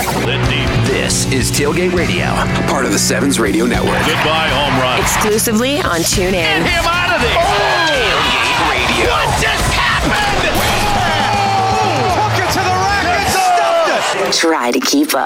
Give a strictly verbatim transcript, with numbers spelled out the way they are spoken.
This is Tailgate Radio, part of the Sevens Radio Network. Goodbye, home run. Exclusively on TuneIn. Get him out of there. Oh! Tailgate Radio. What just happened? Took it to the rack and stuffed it. Try to keep up.